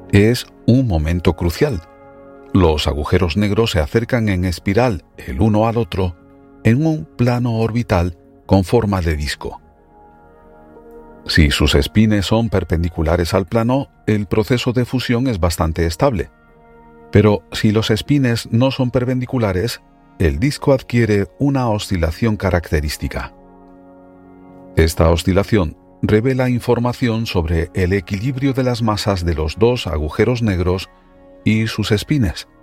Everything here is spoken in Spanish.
Es un momento crucial. Los agujeros negros se acercan en espiral el uno al otro en un plano orbital con forma de disco. Si sus espines son perpendiculares al plano, el proceso de fusión es bastante estable. Pero si los espines no son perpendiculares, el disco adquiere una oscilación característica. Esta oscilación revela información sobre el equilibrio de las masas de los dos agujeros negros y sus espines.